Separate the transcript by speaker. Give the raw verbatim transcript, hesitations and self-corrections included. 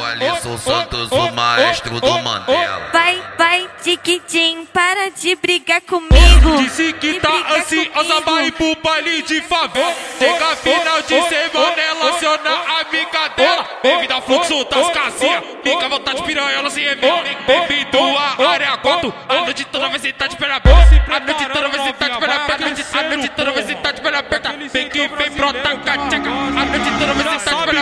Speaker 1: o Alisson Santos, o maestro do Mandela.
Speaker 2: Vai, vai, Tiquitim, para de brigar comigo.
Speaker 3: Disse que tá ansiosa, vai pro baile de favela. Chega final de semana, ela aciona a amiga dela. Devido ao fluxo das casinhas, fica à vontade, piranha, ela se revela. Bem-vindo à área quatro, a noite toda vai sentar de perna aberta. A noite toda vai sentar de perna aberta. A noite toda vai sentar de perna aberta. Vem que vem, brota, cateca. A noite toda vai sentar de perna